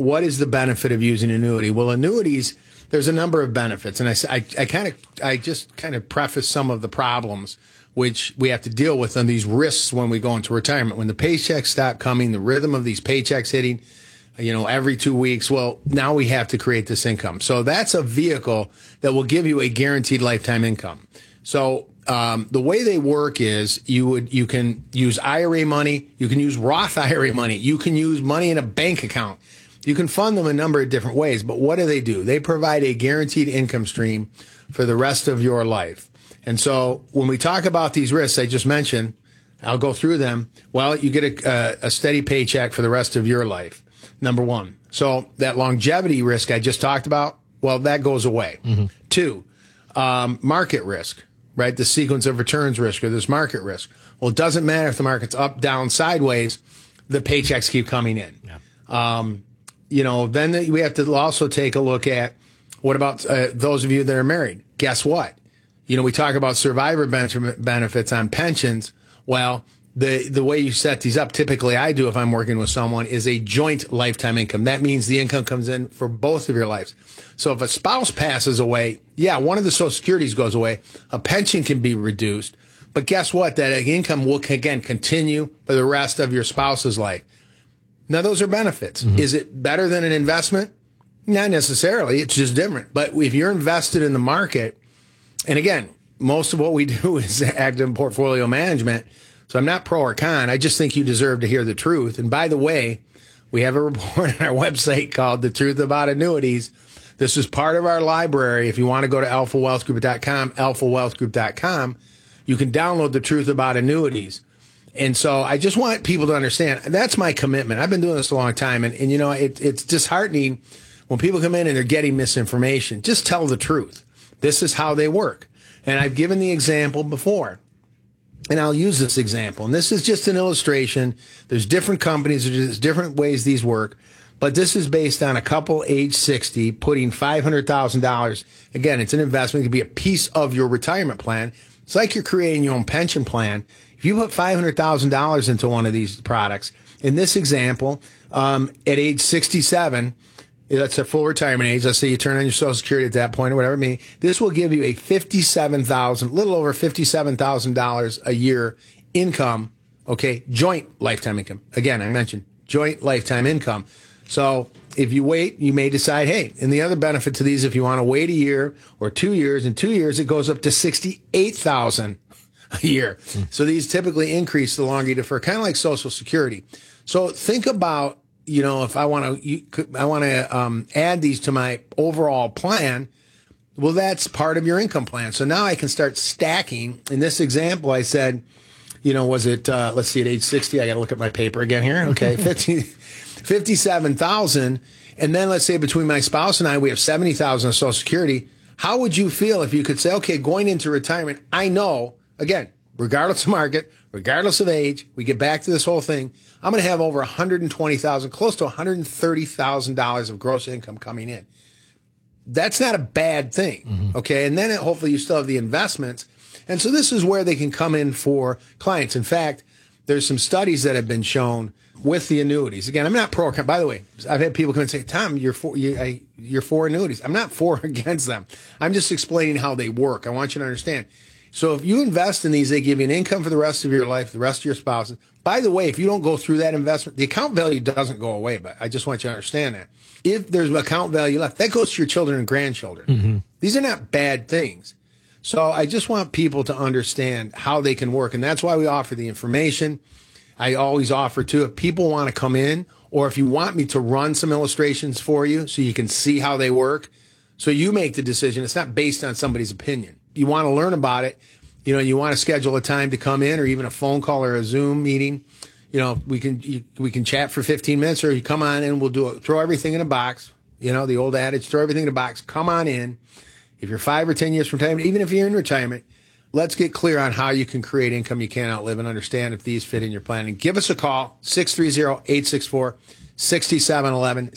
what is the benefit of using annuity? Well, annuities, there's a number of benefits. And I just kind of preface some of the problems which we have to deal with on these risks when we go into retirement. When the paychecks stop coming, the rhythm of these paychecks hitting, every 2 weeks. Well, now we have to create this income. So that's a vehicle that will give you a guaranteed lifetime income. So the way they work is you can use IRA money, you can use Roth IRA money, you can use money in a bank account. You can fund them a number of different ways, but what do? They provide a guaranteed income stream for the rest of your life. And so when we talk about these risks I just mentioned, I'll go through them. Well, you get a steady paycheck for the rest of your life, number one. So that longevity risk I just talked about, well, that goes away. Mm-hmm. 2, market risk, right? The sequence of returns risk or this market risk. Well, it doesn't matter if the market's up, down, sideways, the paychecks keep coming in. Yeah. Then we have to also take a look at what about those of you that are married? Guess what? We talk about survivor benefits on pensions. Well, the way you set these up, typically I do if I'm working with someone, is a joint lifetime income. That means the income comes in for both of your lives. So if a spouse passes away, one of the Social Securities goes away, a pension can be reduced. But guess what? That income will, again, continue for the rest of your spouse's life. Now, those are benefits. Mm-hmm. Is it better than an investment? Not necessarily. It's just different. But if you're invested in the market, and again, most of what we do is active portfolio management. So I'm not pro or con. I just think you deserve to hear the truth. And by the way, we have a report on our website called The Truth About Annuities. This is part of our library. If you want to go to alphawealthgroup.com, alphawealthgroup.com, you can download The Truth About Annuities. And so I just want people to understand, that's my commitment. I've been doing this a long time. And it's disheartening when people come in and they're getting misinformation. Just tell the truth. This is how they work. And I've given the example before. And I'll use this example. And this is just an illustration. There's different companies. There's different ways these work. But this is based on a couple age 60 putting $500,000. Again, it's an investment. It could be a piece of your retirement plan. It's like you're creating your own pension plan. If you put $500,000 into one of these products, in this example, at age 67, that's a full retirement age. Let's say you turn on your Social Security at that point or whatever it may be. This will give you a little over $57,000 a year income, okay, joint lifetime income. Again, I mentioned joint lifetime income. So if you wait, you may decide, hey, and the other benefit to these, if you want to wait a year or 2 years, in 2 years, it goes up to $68,000 a year. So these typically increase the longer you defer, kind of like Social Security. So think about, if I want to add these to my overall plan, well, that's part of your income plan. So now I can start stacking. In this example, I said, was it, let's see, at age 60, I got to look at my paper again here. Okay, 57,000. And then let's say between my spouse and I, we have 70,000 of Social Security. How would you feel if you could say, okay, going into retirement, I know, again, regardless of market, regardless of age, we get back to this whole thing, I'm going to have over $120,000, close to $130,000 of gross income coming in. That's not a bad thing, okay? And then hopefully you still have the investments. And so this is where they can come in for clients. In fact, there's some studies that have been shown with the annuities. Again, I'm not pro or con. By the way, I've had people come and say, Tom, you're for annuities. I'm not for or against them. I'm just explaining how they work. I want you to understand. So if you invest in these, they give you an income for the rest of your life, the rest of your spouses. By the way, if you don't go through that investment, the account value doesn't go away, but I just want you to understand that. If there's account value left, that goes to your children and grandchildren. Mm-hmm. These are not bad things. So I just want people to understand how they can work, and that's why we offer the information. I always offer, too, if people want to come in, or if you want me to run some illustrations for you so you can see how they work, so you make the decision. It's not based on somebody's opinion. You want to learn about it. You want to schedule a time to come in, or even a phone call or a Zoom meeting. We can chat for 15 minutes, or you come on in, we'll do it. Throw everything in a box. The old adage, throw everything in a box. Come on in. If you're 5 or 10 years from retirement, even if you're in retirement, let's get clear on how you can create income you can't outlive and understand if these fit in your plan. And give us a call, 630-864-6711,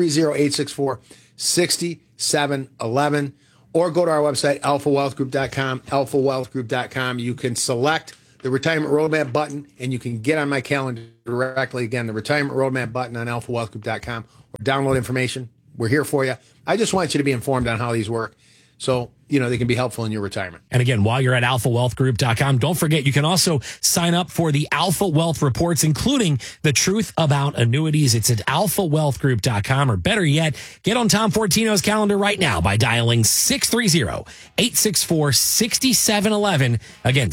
630-864-6711. Or go to our website, alphawealthgroup.com, alphawealthgroup.com. You can select the Retirement Roadmap button, and you can get on my calendar directly. Again, the Retirement Roadmap button on alphawealthgroup.com, or download information. We're here for you. I just want you to be informed on how these work, so they can be helpful in your retirement. And again, while you're at alphawealthgroup.com, don't forget you can also sign up for the Alpha Wealth reports, including the truth about annuities. It's at alphawealthgroup.com, or better yet, get on Tom Fortino's calendar right now by dialing 630-864-6711. Again,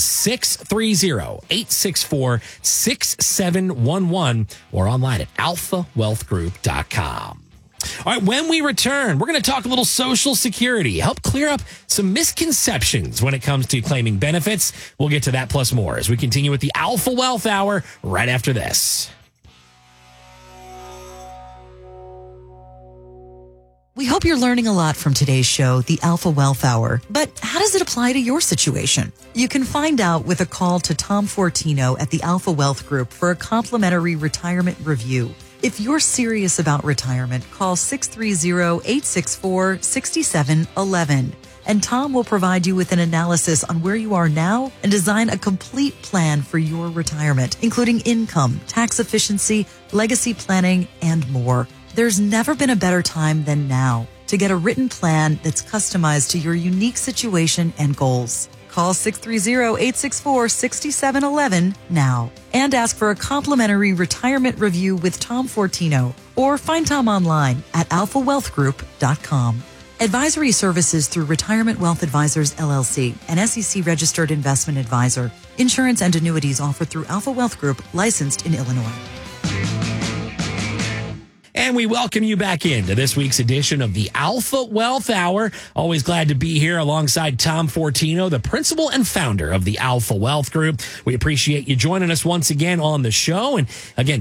630-864-6711, or online at alphawealthgroup.com. All right, when we return, we're going to talk a little Social Security, help clear up some misconceptions when it comes to claiming benefits. We'll get to that plus more as we continue with the Alpha Wealth Hour right after this. We hope you're learning a lot from today's show, the Alpha Wealth Hour. But how does it apply to your situation? You can find out with a call to Tom Fortino at the Alpha Wealth Group for a complimentary retirement review. If you're serious about retirement, call 630-864-6711. And Tom will provide you with an analysis on where you are now and design a complete plan for your retirement, including income, tax efficiency, legacy planning, and more. There's never been a better time than now to get a written plan that's customized to your unique situation and goals. Call 630-864-6711 now and ask for a complimentary retirement review with Tom Fortino, or find Tom online at alphawealthgroup.com. Advisory services through Retirement Wealth Advisors, LLC, an SEC-registered investment advisor. Insurance and annuities offered through Alpha Wealth Group, licensed in Illinois. And we welcome you back into this week's edition of the Alpha Wealth Hour. Always glad to be here alongside Tom Fortino, the principal and founder of the Alpha Wealth Group. We appreciate you joining us once again on the show. And again,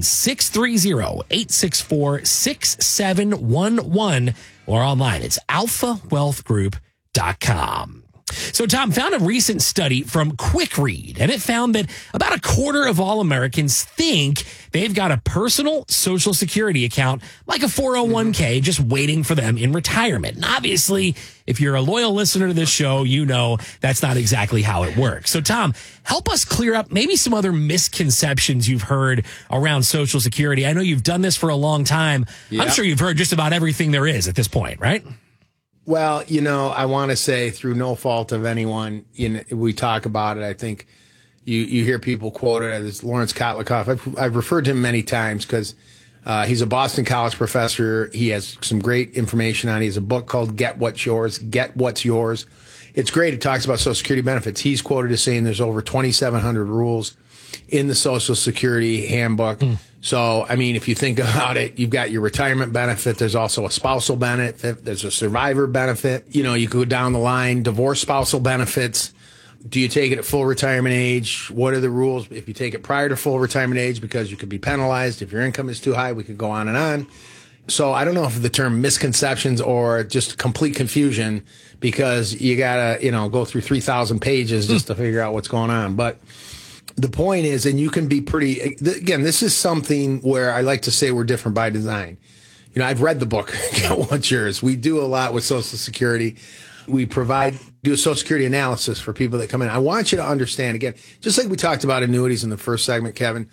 630-864-6711, or online. It's alphawealthgroup.com. So, Tom, found a recent study from Quick Read, and it found that about a quarter of all Americans think they've got a personal Social Security account, like a 401k, just waiting for them in retirement. And obviously, if you're a loyal listener to this show, you know that's not exactly how it works. So, Tom, help us clear up maybe some other misconceptions you've heard around Social Security. I know you've done this for a long time. Yep. I'm sure you've heard just about everything there is at this point, right? Well, I want to say, through no fault of anyone, we talk about it. I think you hear people quote it as Lawrence Kotlikoff. I've referred to him many times because he's a Boston College professor. He has some great information on it. He has a book called Get What's Yours, Get What's Yours. It's great. It talks about Social Security benefits. He's quoted as saying there's over 2,700 rules in the Social Security handbook. So, I mean, if you think about it, you've got your retirement benefit. There's also a spousal benefit. There's a survivor benefit. You could go down the line, divorce spousal benefits. Do you take it at full retirement age? What are the rules if you take it prior to full retirement age? Because you could be penalized if your income is too high. We could go on and on. So I don't know if the term misconceptions or just complete confusion, because you got to, go through 3,000 pages just to figure out what's going on. But the point is, and you can be pretty, again, this is something where I like to say we're different by design. I've read the book, Get What's Yours. We do a lot with Social Security. We do a Social Security analysis for people that come in. I want you to understand, again, just like we talked about annuities in the first segment, Kevin,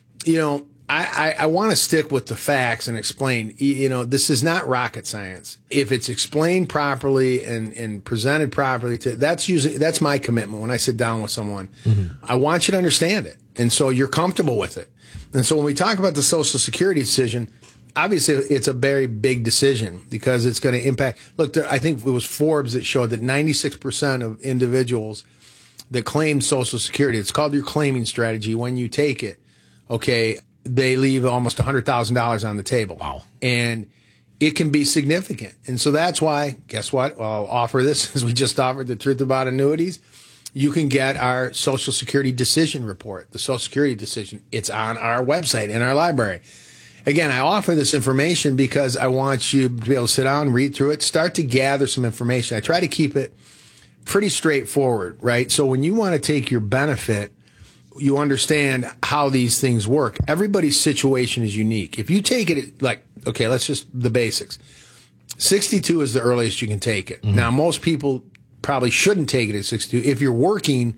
I want to stick with the facts and explain, this is not rocket science. If it's explained properly and presented properly, that's my commitment when I sit down with someone. Mm-hmm. I want you to understand it. And so you're comfortable with it. And so when we talk about the Social Security decision, obviously it's a very big decision because it's going to impact. Look, I think it was Forbes that showed that 96% of individuals that claim Social Security, it's called your claiming strategy. When you take it, okay, they leave almost $100,000 on the table. Wow. And it can be significant. And so that's why, guess what? I'll offer this, as we just offered the truth about annuities. You can get our Social Security decision report, the Social Security decision. It's on our website, in our library. Again, I offer this information because I want you to be able to sit down, read through it, start to gather some information. I try to keep it pretty straightforward, right? So when you want to take your benefit, you understand how these things work. Everybody's situation is unique. If you take it okay, let's just the basics. 62 is the earliest you can take it. Mm-hmm. Now, most people probably shouldn't take it at 62. If you're working,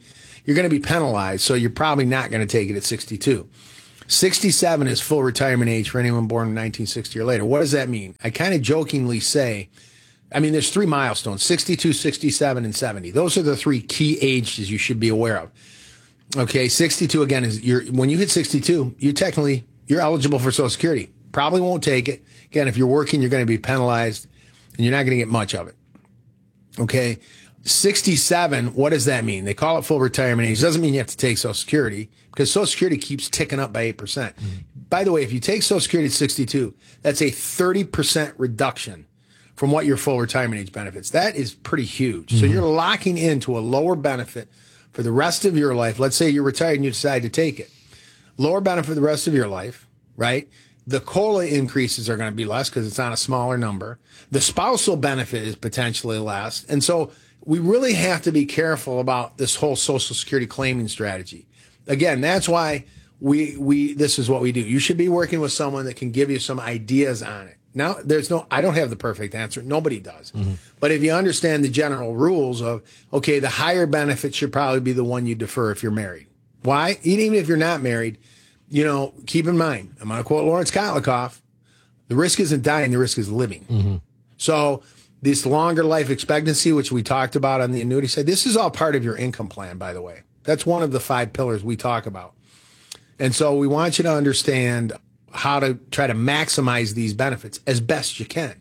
you're going to be penalized. So you're probably not going to take it at 62. 67 is full retirement age for anyone born in 1960 or later. What does that mean? I kind of jokingly say, I mean, there's 3 milestones, 62, 67, and 70. Those are the 3 key ages you should be aware of. Okay, 62, again, is when you hit 62, you're eligible for Social Security. Probably won't take it. Again, if you're working, you're going to be penalized, and you're not going to get much of it. Okay, 67, what does that mean? They call it full retirement age. It doesn't mean you have to take Social Security, because Social Security keeps ticking up by 8%. Mm-hmm. By the way, if you take Social Security at 62, that's a 30% reduction from what your full retirement age benefits. That is pretty huge. Mm-hmm. So you're locking into a lower benefit for the rest of your life. Let's say you're retired and you decide to take it. Lower benefit for the rest of your life, right? The COLA increases are going to be less because it's on a smaller number. The spousal benefit is potentially less. And so we really have to be careful about this whole Social Security claiming strategy. Again, that's why this is what we do. You should be working with someone that can give you some ideas on it. Now, I don't have the perfect answer. Nobody does. Mm-hmm. But if you understand the general rules of, okay, the higher benefit should probably be the one you defer if you're married. Why? Even if you're not married, keep in mind, I'm going to quote Lawrence Kotlikoff, the risk isn't dying, the risk is living. Mm-hmm. So this longer life expectancy, which we talked about on the annuity side, this is all part of your income plan, by the way. That's one of the 5 pillars we talk about. And so we want you to understand how to try to maximize these benefits as best you can.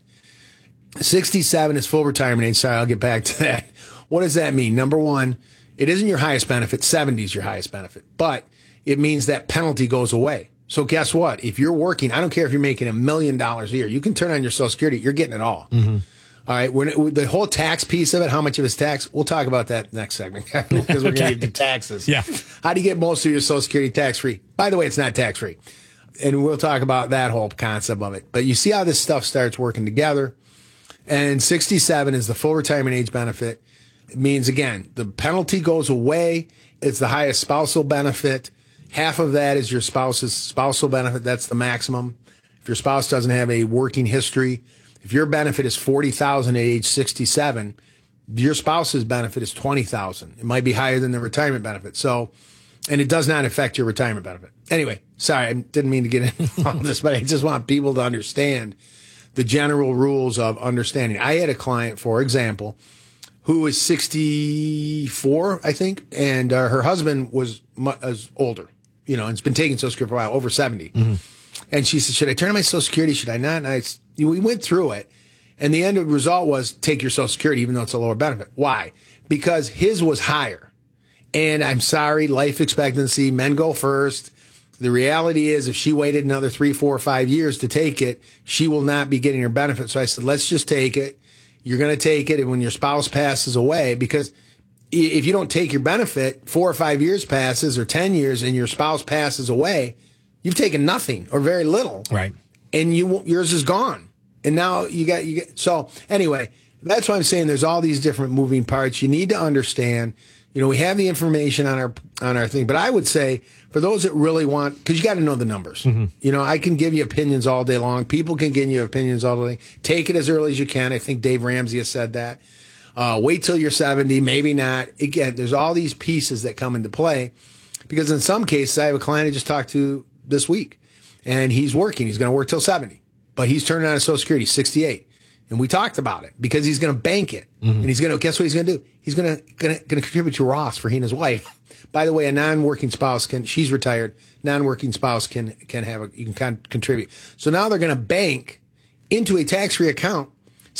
67 is full retirement age. Sorry, I'll get back to that. What does that mean? Number one, it isn't your highest benefit. 70 is your highest benefit, but it means that penalty goes away. So guess what? If you're working, I don't care if you're making $1 million a year, you can turn on your Social Security. You're getting it all. Mm-hmm. All right. The whole tax piece of it, how much of it's tax? We'll talk about that next segment because we're going to get to taxes. Yeah. How do you get most of your Social Security tax free? By the way, it's not tax free. And we'll talk about that whole concept of it. But you see how this stuff starts working together. And 67 is the full retirement age benefit. It means, again, the penalty goes away. It's the highest spousal benefit. Half of that is your spouse's spousal benefit. That's the maximum. If your spouse doesn't have a working history, if your benefit is $40,000 at age 67, your spouse's benefit is $20,000. It might be higher than the retirement benefit. So, and it does not affect your retirement benefit. Anyway, sorry, I didn't mean to get into all this, but I just want people to understand the general rules of understanding. I had a client, for example, who was 64, I think, and her husband was older, and has been taking Social Security for a while, over 70. Mm-hmm. And she said, should I turn on my Social Security? Should I not? And we went through it, and the end result was take your Social Security, even though it's a lower benefit. Why? Because his was higher. And I'm sorry, life expectancy, men go first. The reality is if she waited another 3, 4, 5 years to take it, she will not be getting her benefit. So I said, let's just take it. You're going to take it. And when your spouse passes away, because if you don't take your benefit, 4 or 5 years passes or 10 years and your spouse passes away, you've taken nothing or very little. Right. And yours is gone. And now you get, so anyway, that's why I'm saying there's all these different moving parts. You need to understand, we have the information on our thing, but I would say for those that really want, because you got to know the numbers. Mm-hmm. I can give you opinions all day long. People can give you opinions all day. Take it as early as you can. I think Dave Ramsey has said that. Wait till you're 70, maybe not. Again, there's all these pieces that come into play because in some cases, I have a client I just talked to this week and he's working. He's going to work till 70, but he's turning on his Social Security, 68. And we talked about it because he's going to bank it. Mm-hmm. And he's going to, guess what he's going to do? He's going to contribute to Roth for he and his wife. By the way, a non-working spouse she's retired, non-working spouse can contribute. So now they're going to bank into a tax-free account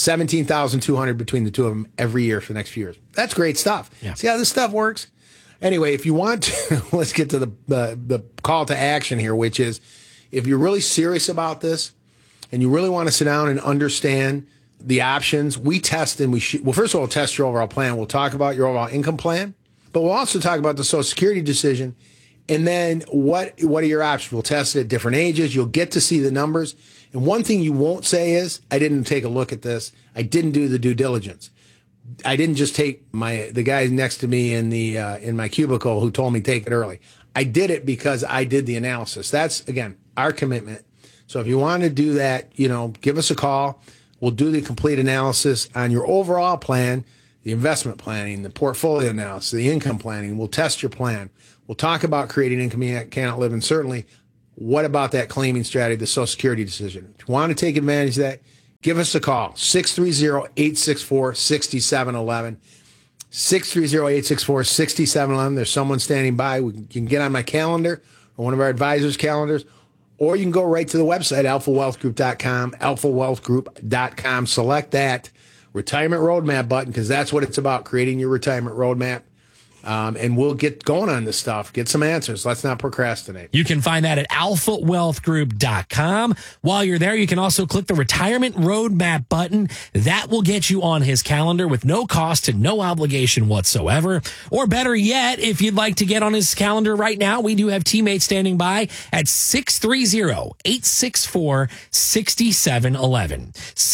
$17,200 between the two of them every year for the next few years. That's great stuff. Yeah. See how this stuff works? Anyway, if you want to, let's get to the call to action here, which is if you're really serious about this and you really want to sit down and understand the options, we test and well, first of all, we'll test your overall plan. We'll talk about your overall income plan, but we'll also talk about the Social Security decision. And then what are your options? We'll test it at different ages. You'll get to see the numbers. And one thing you won't say is, I didn't take a look at this. I didn't do the due diligence. I didn't just take the guy next to me in my cubicle who told me take it early. I did it because I did the analysis. That's, again, our commitment. So if you want to do that, give us a call. We'll do the complete analysis on your overall plan. the investment planning, the portfolio analysis, the income planning. We'll test your plan. We'll talk about creating income you cannot live, and certainly what about that claiming strategy, the Social Security decision. If you want to take advantage of that, give us a call, 630-864-6711. 630-864-6711. There's someone standing by. You can get on my calendar or one of our advisors' calendars, or you can go right to the website, alphawealthgroup.com, alphawealthgroup.com. Select that retirement roadmap button, because that's what it's about, creating your retirement roadmap. And we'll get going on this stuff, get some answers. Let's not procrastinate. You can find that at alphawealthgroup.com. While you're there, you can also click the retirement roadmap button. That will get you on his calendar with no cost and no obligation whatsoever. Or better yet, if you'd like to get on his calendar right now, we do have teammates standing by at 630-864-6711.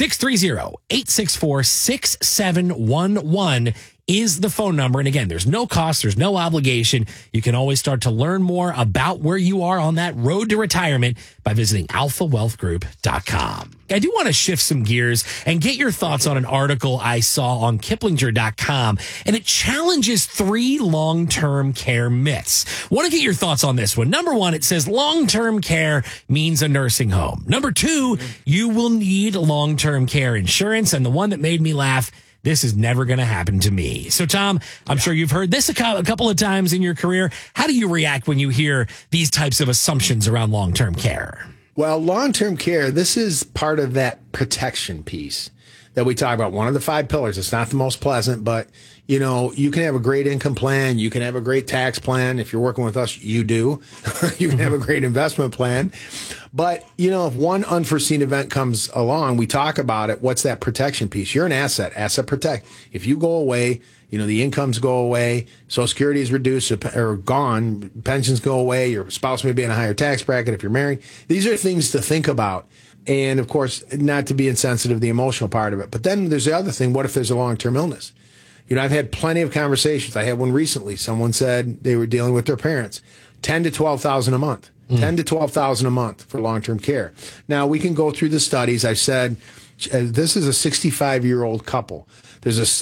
630-864-6711 is the phone number. And again, there's no cost, there's no obligation. You can always start to learn more about where you are on that road to retirement by visiting alphawealthgroup.com. I do want to shift some gears and get your thoughts on an article I saw on Kiplinger.com, and it challenges 3 long-term care myths. Want to get your thoughts on this one. Number 1, it says long-term care means a nursing home. Number 2, you will need long-term care insurance. And the one that made me laugh, this is never going to happen to me. So, Tom, I'm sure you've heard this a couple of times in your career. How do you react when you hear these types of assumptions around long-term care? Well, long-term care, this is part of that protection piece that we talk about. One of the 5 pillars. It's not the most pleasant, but, you know, you can have a great income plan. You can have a great tax plan. If you're working with us, you do. You can have a great investment plan. But, you know, if one unforeseen event comes along, we talk about it. What's that protection piece? You're an asset protect. If you go away, you know, the incomes go away, Social Security is reduced or gone, pensions go away, your spouse may be in a higher tax bracket if you're married. These are things to think about. And, of course, not to be insensitive, the emotional part of it. But then there's the other thing. What if there's a long-term illness? You know, I've had plenty of conversations. I had one recently. Someone said they were dealing with their parents. $10,000 to $12,000 a month. $10,000 to $12,000 a month for long-term care. Now, we can go through the studies. I've said this is a 65-year-old couple. There's a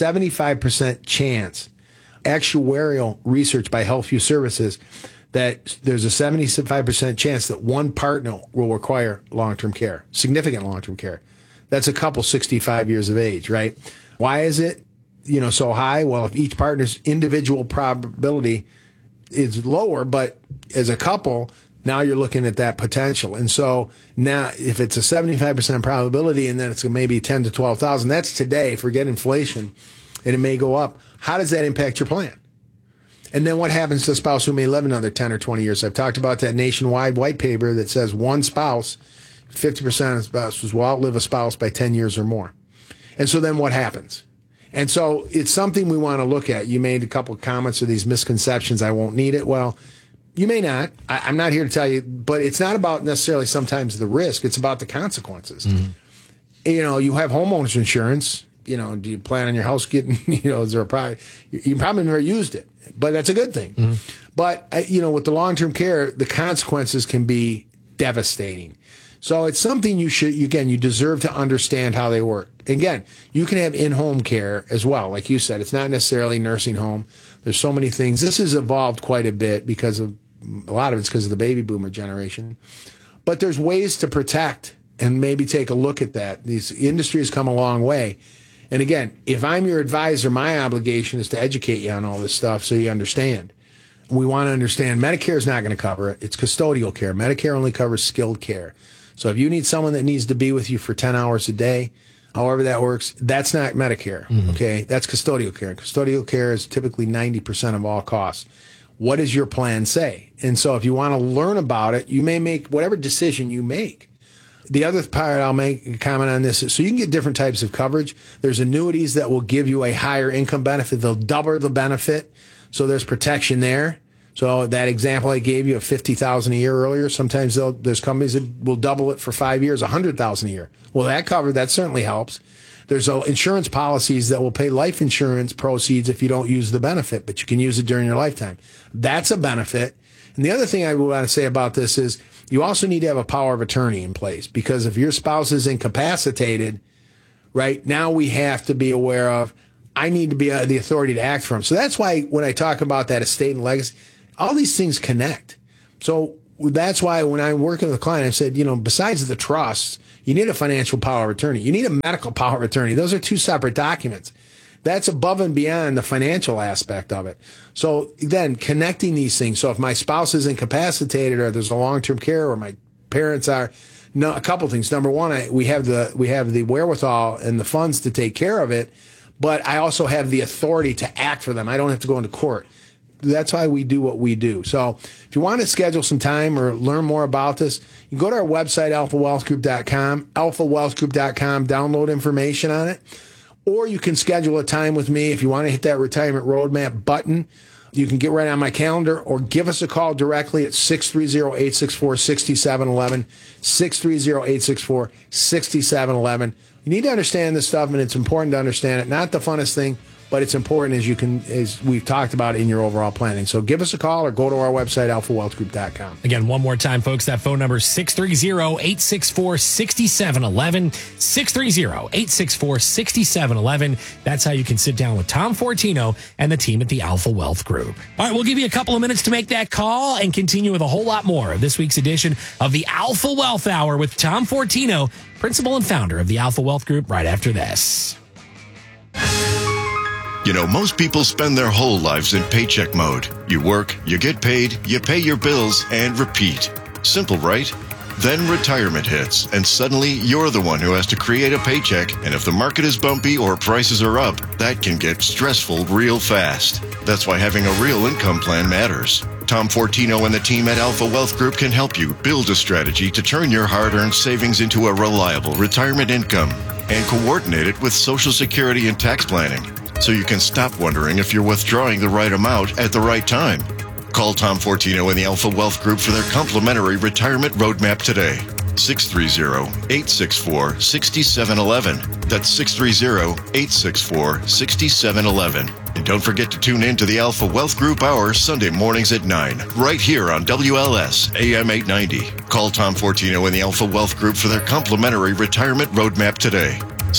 75% chance, actuarial research by HealthView Services, that there's a 75% chance that one partner will require long-term care, significant long-term care. That's a couple 65 years of age, right? Why is it, you know, so high? Well, if each partner's individual probability is lower, but as a couple, now you're looking at that potential. And so now if it's a 75% probability and then it's maybe 10 to 12,000, that's today. Forget inflation, and it may go up. How does that impact your plan? And then what happens to a spouse who may live another 10 or 20 years? I've talked about that nationwide white paper that says one spouse, 50% of spouses will outlive a spouse by 10 years or more. And so then what happens? And so it's something we want to look at. You made a couple of comments of these misconceptions. I won't need it. Well, you may not. I'm not here to tell you, but it's not about necessarily sometimes the risk. It's about the consequences. Mm-hmm. You know, you have homeowners insurance. You know, do you plan on your house getting, you know, is there a problem? You probably never used it, but that's a good thing. Mm-hmm. But, you know, with the long-term care, the consequences can be devastating. So it's something you deserve to understand how they work. Again, you can have in-home care as well. Like you said, it's not necessarily nursing home. There's so many things. This has evolved quite a bit because of, a lot of it's because of the baby boomer generation. But there's ways to protect and maybe take a look at that. This industry has come a long way. And again, if I'm your advisor, my obligation is to educate you on all this stuff so you understand. We want to understand Medicare is not going to cover it. It's custodial care. Medicare only covers skilled care. So if you need someone that needs to be with you for 10 hours a day, however that works, that's not Medicare, okay? That's custodial care. Custodial care is typically 90% of all costs. What does your plan say? And so if you want to learn about it, you may make whatever decision you make. The other part I'll make a comment on this is, so you can get different types of coverage. There's annuities that will give you a higher income benefit. They'll double the benefit, so there's protection there. So that example I gave you of $50,000 a year earlier, sometimes there's companies that will double it for 5 years, $100,000 a year. Well, that certainly helps. There's insurance policies that will pay life insurance proceeds if you don't use the benefit, but you can use it during your lifetime. That's a benefit. And the other thing I want to say about this is you also need to have a power of attorney in place, because if your spouse is incapacitated, right, now we have to be aware of, I need to be the authority to act for them. So that's why when I talk about that estate and legacy, all these things connect. So that's why when I'm working with a client, I said, besides the trust, you need a financial power of attorney. You need a medical power of attorney. Those are two separate documents. That's above and beyond the financial aspect of it. So then connecting these things. So if my spouse is incapacitated or there's a long-term care or my parents are, a couple things. Number one, we have the wherewithal and the funds to take care of it, but I also have the authority to act for them. I don't have to go into court. That's why we do what we do. So if you want to schedule some time or learn more about this, you can go to our website, alphawealthgroup.com, alphawealthgroup.com, download information on it. Or you can schedule a time with me if you want to hit that retirement roadmap button. You can get right on my calendar or give us a call directly at 630-864-6711, 630-864-6711. You need to understand this stuff, and it's important to understand it. Not the funnest thing, but it's important as we've talked about in your overall planning. So give us a call or go to our website, alphawealthgroup.com. Again, one more time, folks, that phone number is 630-864-6711, 630-864-6711. That's how you can sit down with Tom Fortino and the team at the Alpha Wealth Group. All right, we'll give you a couple of minutes to make that call and continue with a whole lot more of this week's edition of the Alpha Wealth Hour with Tom Fortino, principal and founder of the Alpha Wealth Group, right after this. Most people spend their whole lives in paycheck mode. You work, you get paid, you pay your bills, and repeat. Simple, right? Then retirement hits, and suddenly you're the one who has to create a paycheck, and if the market is bumpy or prices are up, that can get stressful real fast. That's why having a real income plan matters. Tom Fortino and the team at Alpha Wealth Group can help you build a strategy to turn your hard-earned savings into a reliable retirement income and coordinate it with Social Security and tax planning, so you can stop wondering if you're withdrawing the right amount at the right time. Call Tom Fortino and the Alpha Wealth Group for their complimentary retirement roadmap today. 630-864-6711. That's 630-864-6711. And don't forget to tune in to the Alpha Wealth Group Hour Sunday mornings at 9, right here on WLS AM 890. Call Tom Fortino and the Alpha Wealth Group for their complimentary retirement roadmap today.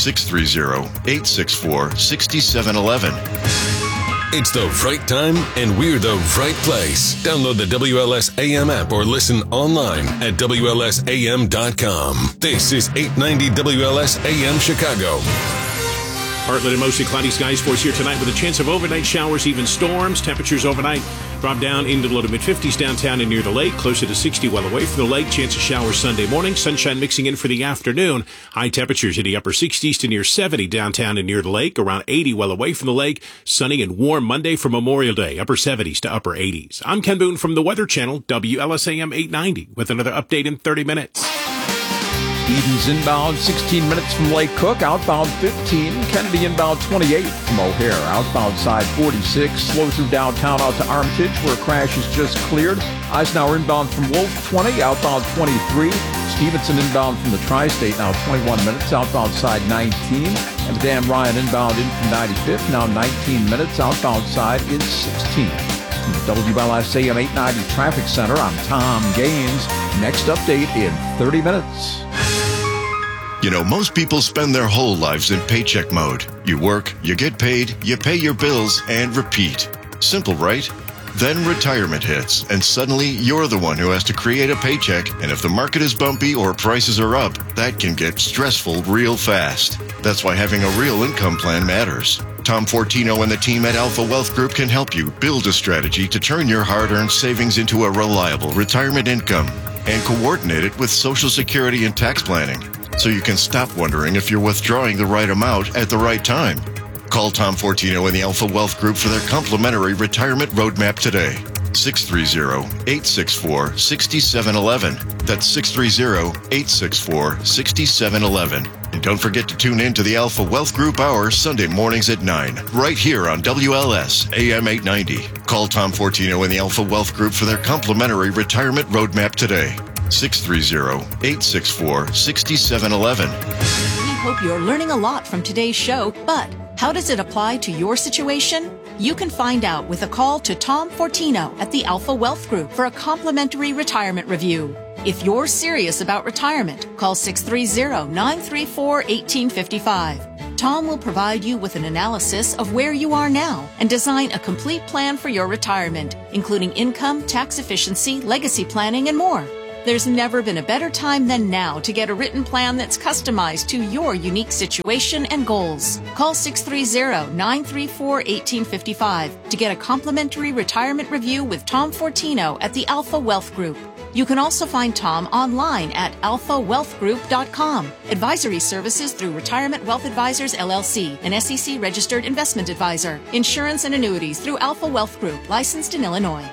630-864-6711. It's the right time, and we're the right place. Download the WLS AM app or listen online at WLSAM.com. This is 890 WLS AM Chicago. Partly to mostly cloudy skies for us here tonight with a chance of overnight showers, even storms. Temperatures overnight drop down into the low to mid-50s downtown and near the lake, closer to 60 well away from the lake. Chance of showers Sunday morning. Sunshine mixing in for the afternoon. High temperatures in the upper 60s to near 70 downtown and near the lake, around 80 well away from the lake. Sunny and warm Monday for Memorial Day, upper 70s to upper 80s. I'm Ken Boone from the Weather Channel, WLSAM 890, with another update in 30 minutes. Edens inbound 16 minutes from Lake Cook, outbound 15. Kennedy inbound 28 from O'Hare, outbound side 46. Slow through downtown out to Armitage where a crash is just cleared. Eisenhower inbound from Wolf 20, outbound 23. Stevenson inbound from the Tri-State, now 21 minutes, outbound side 19. And Dan Ryan inbound in from 95th, now 19 minutes, outbound side is 16. From the WLSAM 890 Traffic Center, I'm Tom Gaines. Next update in 30 minutes. Most people spend their whole lives in paycheck mode. You work, you get paid, you pay your bills, and repeat. Simple, right? Then retirement hits, and suddenly you're the one who has to create a paycheck, and if the market is bumpy or prices are up, that can get stressful real fast. That's why having a real income plan matters. Tom Fortino and the team at Alpha Wealth Group can help you build a strategy to turn your hard-earned savings into a reliable retirement income and coordinate it with Social Security and tax planning, so you can stop wondering if you're withdrawing the right amount at the right time. Call Tom Fortino and the Alpha Wealth Group for their complimentary retirement roadmap today. 630-864-6711. That's 630-864-6711. And don't forget to tune in to the Alpha Wealth Group Hour Sunday mornings at 9, right here on WLS AM 890. Call Tom Fortino and the Alpha Wealth Group for their complimentary retirement roadmap today. 630-864-6711. We hope you're learning a lot from today's show, but how does it apply to your situation? You can find out with a call to Tom Fortino at the Alpha Wealth Group for a complimentary retirement review. If you're serious about retirement, call 630-934-1855. Tom will provide you with an analysis of where you are now and design a complete plan for your retirement, including income, tax efficiency, legacy planning, and more. There's never been a better time than now to get a written plan that's customized to your unique situation and goals. Call 630-934-1855 to get a complimentary retirement review with Tom Fortino at the Alpha Wealth Group. You can also find Tom online at alphawealthgroup.com. Advisory services through Retirement Wealth Advisors, LLC, an SEC-registered investment advisor. Insurance and annuities through Alpha Wealth Group, licensed in Illinois.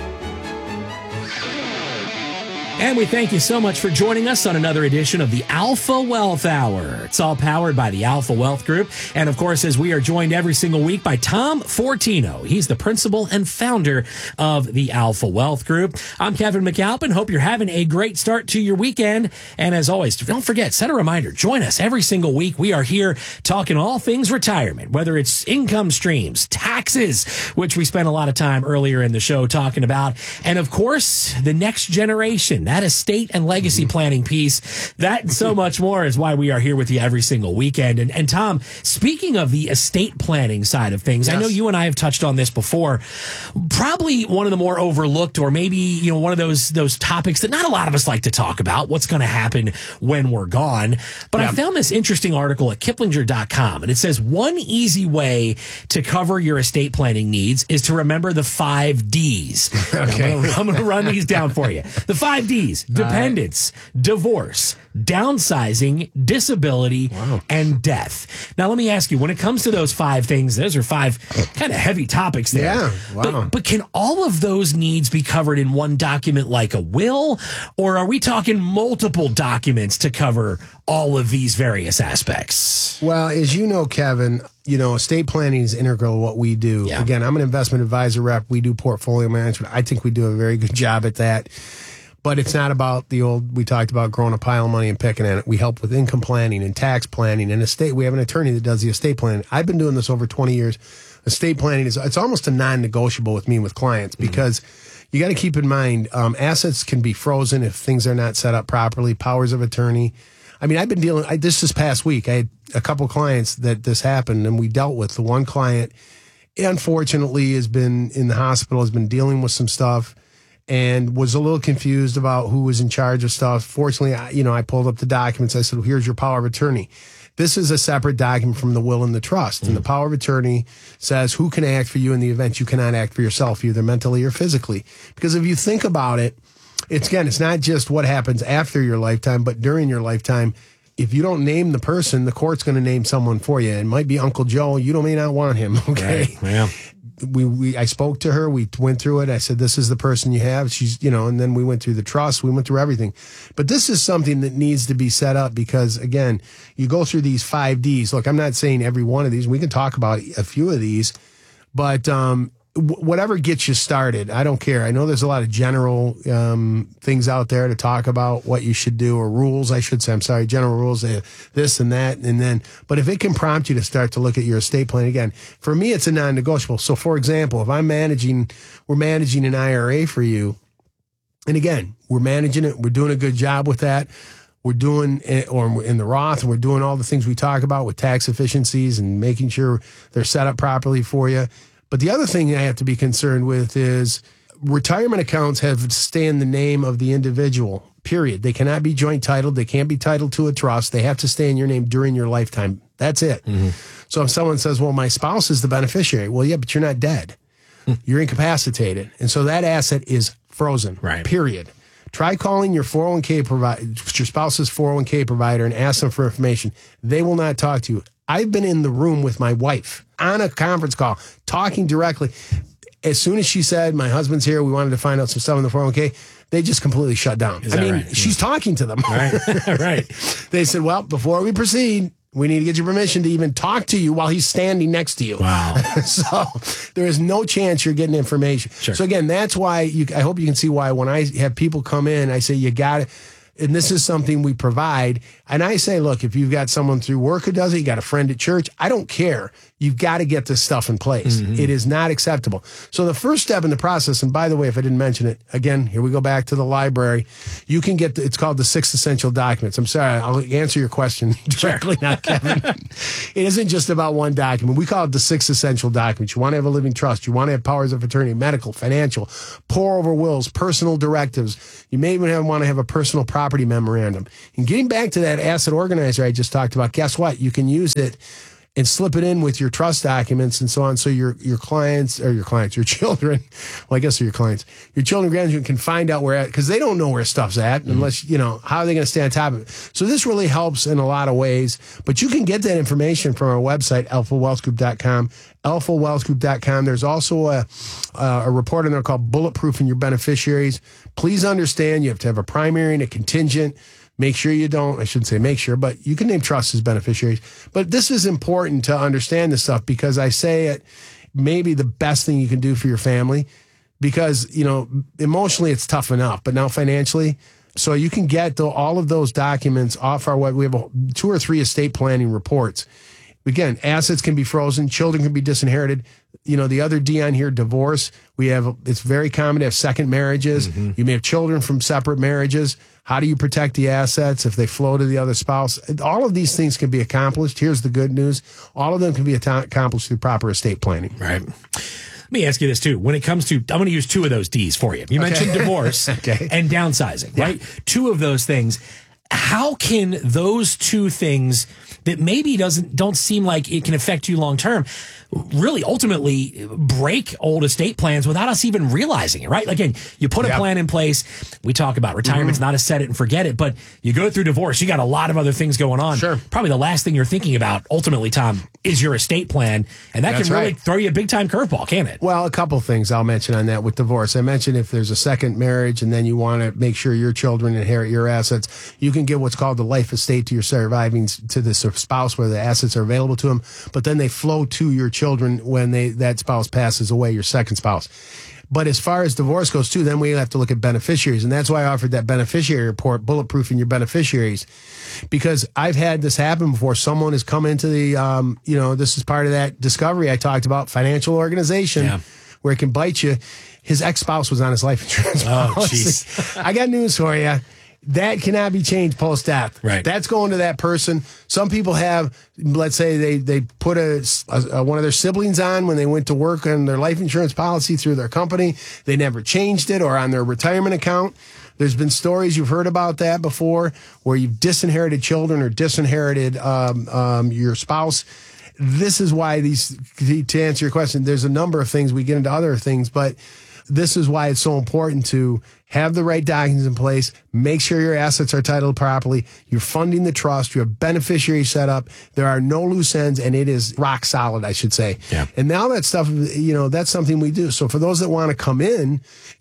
And we thank you so much for joining us on another edition of the Alpha Wealth Hour. It's all powered by the Alpha Wealth Group. And of course, as we are joined every single week by Tom Fortino. He's the principal and founder of the Alpha Wealth Group. I'm Kevin McAlpin. Hope you're having a great start to your weekend. And as always, don't forget, set a reminder. Join us every single week. We are here talking all things retirement, whether it's income streams, taxes, which we spent a lot of time earlier in the show talking about. And of course, the next generation. That estate and legacy planning piece, that and so much more is why we are here with you every single weekend. And Tom, speaking of the estate planning side of things, yes. I know you and I have touched on this before. Probably one of the more overlooked, or maybe one of those topics that not a lot of us like to talk about. What's going to happen when we're gone? But I found this interesting article at Kiplinger.com, and it says one easy way to cover your estate planning needs is to remember the 5 Ds. Okay, I'm going to run these down for you. The 5 Ds. Dependence, divorce, downsizing, disability, and death. Now, let me ask you, when it comes to those 5 things, those are 5 kind of heavy topics there. Yeah, wow. But can all of those needs be covered in one document like a will? Or are we talking multiple documents to cover all of these various aspects? Well, as you know, Kevin, estate planning is integral to what we do. Yeah. Again, I'm an investment advisor rep. We do portfolio management. I think we do a very good job at that. But it's not about we talked about growing a pile of money and picking at it. We help with income planning and tax planning and estate. We have an attorney that does the estate planning. I've been doing this over 20 years. Estate planning it's almost a non-negotiable with me and with clients because you got to keep in mind, assets can be frozen if things are not set up properly, powers of attorney. I mean, I've been dealing, this past week, I had a couple clients that this happened and we dealt with. The one client, unfortunately, has been in the hospital, has been dealing with some stuff, and was a little confused about who was in charge of stuff. Fortunately, I pulled up the documents. I said, well, here's your power of attorney. This is a separate document from the will and the trust. And the power of attorney says who can act for you in the event you cannot act for yourself, either mentally or physically. Because if you think about it, it's not just what happens after your lifetime, but during your lifetime. If you don't name the person, the court's going to name someone for you. It might be Uncle Joe. You may not want him, okay? Right. Yeah. I spoke to her. We went through it. I said, this is the person you have. She's, and then we went through the trust. We went through everything. But this is something that needs to be set up because, again, you go through these 5 Ds. Look, I'm not saying every one of these. We can talk about a few of these, but whatever gets you started, I don't care. I know there's a lot of general things out there to talk about what you should do, or rules, I should say. I'm sorry, general rules, this and that. But if it can prompt you to start to look at your estate plan, again, for me, it's a non-negotiable. So, for example, if we're managing an IRA for you, and again, we're managing it, we're doing a good job with that. We're doing it, or in the Roth, and we're doing all the things we talk about with tax efficiencies and making sure they're set up properly for you. But the other thing I have to be concerned with is retirement accounts have to stay in the name of the individual, period. They cannot be joint titled. They can't be titled to a trust. They have to stay in your name during your lifetime. That's it. Mm-hmm. So if someone says, well, my spouse is the beneficiary. Well, yeah, but you're not dead. You're incapacitated. And so that asset is frozen, right? Period. Try calling your 401k provider, your spouse's 401k provider, and ask them for information. They will not talk to you. I've been in the room with my wife on a conference call, talking directly. As soon as she said, my husband's here, we wanted to find out some stuff in the 401k, they just completely shut down. Right? She's talking to them. Right. Right. They said, well, before we proceed, we need to get your permission to even talk to you while he's standing next to you. Wow. So there is no chance you're getting information. Sure. So again, that's why I hope you can see why when I have people come in, I say, you got it. And this is something we provide. And I say, look, if you've got someone through work who does it, you got a friend at church, I don't care. You've got to get this stuff in place. It is not acceptable. So the first step in the process, and by the way, if I didn't mention it, again, here we go back to the library. You can get, it's called the 6 Essential Documents. I'm sorry, I'll answer your question directly, not Kevin. It isn't just about one document. We call it the 6 Essential Documents. You want to have a living trust. You want to have powers of attorney, medical, financial, pour over wills, personal directives. You may even want to have a personal property memorandum. And getting back to that asset organizer I just talked about, guess what? You can use it and slip it in with your trust documents and so on. So your children, well, I guess they're your clients, your children, grandchildren can find out where, because they don't know where stuff's at unless, how are they going to stay on top of it? So this really helps in a lot of ways, but you can get that information from our website, alphawealthgroup.com, alphawealthgroup.com. There's also a report in there called Bulletproofing Your Beneficiaries. Please understand you have to have a primary and a contingent. Make sure you don't, I shouldn't say make sure, but you can name trusts as beneficiaries. But this is important to understand this stuff because I say it may be the best thing you can do for your family because, emotionally it's tough enough, but now financially. So you can get all of those documents off our web. We have 2 or 3 estate planning reports. Again, assets can be frozen, children can be disinherited. The other D on here, divorce. It's very common to have second marriages. You may have children from separate marriages. How do you protect the assets if they flow to the other spouse? All of these things can be accomplished. Here's the good news. All of them can be accomplished through proper estate planning. Right. Let me ask you this, too. When it comes to, I'm going to use 2 of those Ds for you. You mentioned divorce and downsizing, right? 2 of those things. How can those 2 things that maybe don't seem like it can affect you long term really ultimately break old estate plans without us even realizing it, right? Again, you put a plan in place. We talk about retirement's not a set it and forget it, but you go through divorce, you got a lot of other things going on. Sure. Probably the last thing you're thinking about ultimately, Tom, is your estate plan. And that can really throw you a big time curveball, can't it? Well, a couple things I'll mention on that with divorce. I mentioned if there's a second marriage and then you want to make sure your children inherit your assets, you can give what's called the life estate to your surviving, to the spouse where the assets are available to them, but then they flow to your children when that spouse passes away, your second spouse. But as far as divorce goes too, then we have to look at beneficiaries. And that's why I offered that beneficiary report, Bulletproofing Your Beneficiaries, because I've had this happen before. Someone has come into the, this is part of that discovery I talked about, financial organization, where it can bite you. His ex-spouse was on his life insurance policy. Jeez. I got news for you. That cannot be changed post-death. Right. That's going to that person. Some people have, let's say they put one of their siblings on when they went to work on their life insurance policy through their company. They never changed it, or on their retirement account. There's been stories, you've heard about that before, where you've disinherited children or disinherited your spouse. This is why to answer your question, there's a number of things. We get into other things, but this is why it's so important to have the right documents in place, make sure your assets are titled properly, you're funding the trust, you have beneficiary set up, there are no loose ends, and it is rock solid, I should say. Yeah. And now that stuff, that's something we do. So for those that want to come in,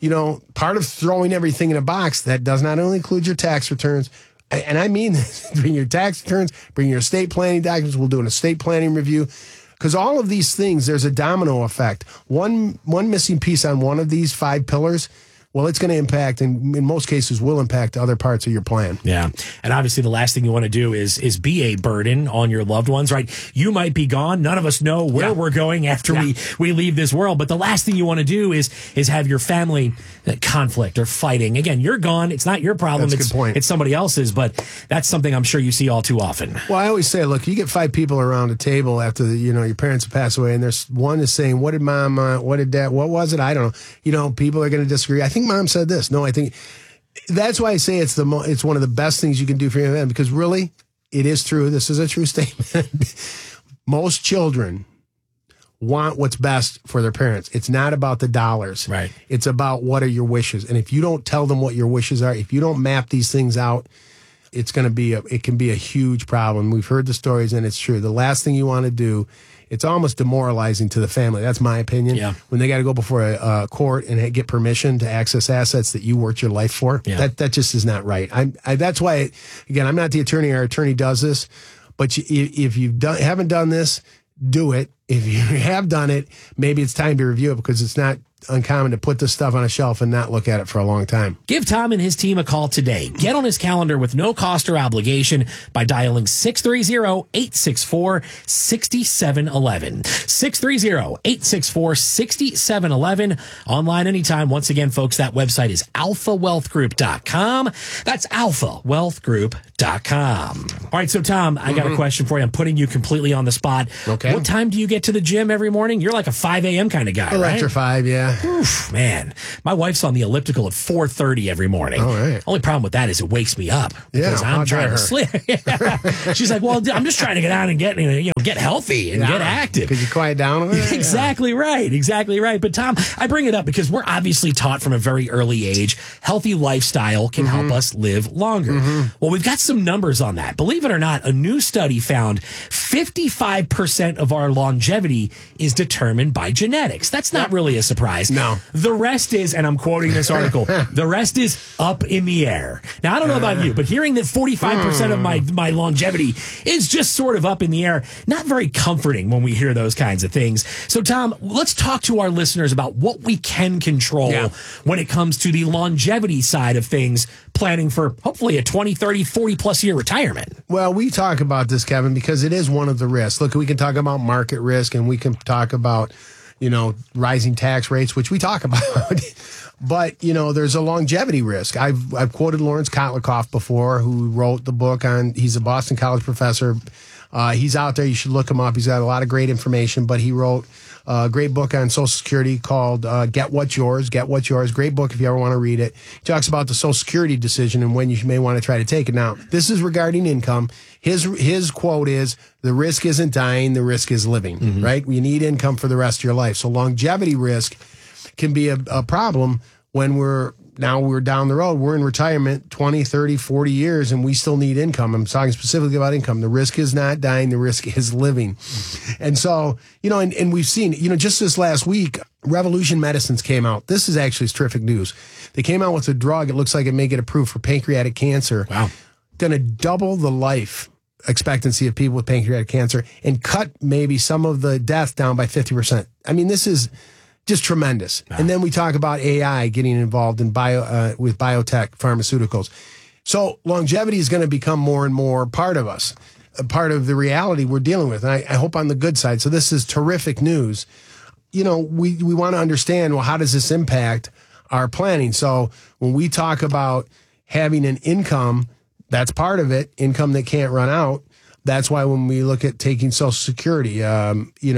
part of throwing everything in a box, that does not only include your tax returns, and I mean this, bring your tax returns, bring your estate planning documents, we'll do an estate planning review. Because all of these things, there's a domino effect. One missing piece on one of these 5 pillars, well, it's going to impact, and in most cases will impact other parts of your plan. Yeah. And obviously the last thing you want to do is be a burden on your loved ones, right? You might be gone. None of us know where we're going after we leave this world. But the last thing you want to do is have your family conflict or fighting. Again, you're gone. It's not your problem. That's a good point. It's somebody else's, but that's something I'm sure you see all too often. Well, I always say, look, you get 5 people around a table after your parents have passed away, and there's one is saying, what did mom, what did dad, what was it? I don't know. People are going to disagree. I think mom said this. No, I think that's why I say it's one of the best things you can do for your family, because really, it is true. This is a true statement. Most children want what's best for their parents. It's not about the dollars. Right. It's about what are your wishes. And if you don't tell them what your wishes are, if you don't map these things out, it can be a huge problem. We've heard the stories, and it's true. The last thing you want to do, it's almost demoralizing to the family. That's my opinion. Yeah. When they got to go before a court and get permission to access assets that you worked your life for, that just is not right. That's why, again, I'm not the attorney. Our attorney does this, but if you haven't done this, do it. If you have done it, maybe it's time to review it, because it's not uncommon to put this stuff on a shelf and not look at it for a long time. Give Tom and his team a call today. Get on his calendar with no cost or obligation by dialing 630-864-6711. 630-864-6711. Online anytime. Once again, folks, that website is alphawealthgroup.com. That's alphawealthgroup.com. All right, so Tom, I got a question for you. I'm putting you completely on the spot. Okay. What time do you get to the gym every morning? You're like a 5 a.m. kind of guy, Electra right? 5, yeah. Oof, man, my wife's on the elliptical at 4:30 every morning. All right. Only problem with that is it wakes me up because Yeah, I'm trying to sleep. Yeah. She's like, "Well, I'm just trying to get out and get healthy and get active." Could you quiet down over there? Exactly right. Exactly right. But Tom, I bring it up because we're obviously taught from a very early age, healthy lifestyle can help us live longer. Well, we've got some numbers on that. Believe it or not, a new study found 55% of our longevity is determined by genetics. That's not really a surprise. No. The rest is, and I'm quoting this article, the rest is up in the air. Now, I don't know about you, but hearing that 45% of my longevity is just sort of up in the air, not very comforting when we hear those kinds of things. So, Tom, let's talk to our listeners about what we can control when it comes to the longevity side of things, planning for hopefully a 20, 30, 40 plus year retirement. Well, we talk about this, Kevin, because it is one of the risks. Look, we can talk about market risk and we can talk about, rising tax rates, which we talk about. But, there's a longevity risk. I've quoted Lawrence Kotlikoff before, who wrote the book he's a Boston College professor. He's out there. You should look him up. He's got a lot of great information, but he wrote a great book on Social Security called Get What's Yours. Get What's Yours. Great book if you ever want to read it. He talks about the Social Security decision and when you may want to try to take it. Now, this is regarding income. His quote is, the risk isn't dying, the risk is living, right? You need income for the rest of your life. So longevity risk can be a problem when we're down the road. We're in retirement 20, 30, 40 years, and we still need income. I'm talking specifically about income. The risk is not dying. The risk is living. And so, and we've seen, just this last week, Revolution Medicines came out. This is actually terrific news. They came out with a drug. It looks like it may get approved for pancreatic cancer. Wow. Going to double the life expectancy of people with pancreatic cancer and cut maybe some of the death down by 50%. I mean, this is just tremendous. And then we talk about AI getting involved in with biotech pharmaceuticals. So longevity is going to become more and more part of us, a part of the reality we're dealing with. And I hope on the good side. So this is terrific news. We want to understand, well, how does this impact our planning? So when we talk about having an income, that's part of it, income that can't run out. That's why when we look at taking Social Security, I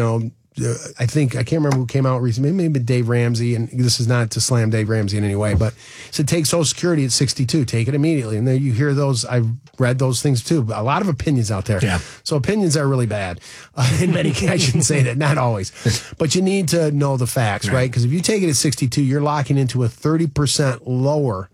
can't remember who came out recently, maybe Dave Ramsey, and this is not to slam Dave Ramsey in any way, but said take Social Security at 62, take it immediately. And then you hear those, I've read those things too, a lot of opinions out there. Yeah. So opinions are really bad. In many cases, I shouldn't say that, not always. But you need to know the facts, right? Because if you take it at 62, you're locking into a 30% lower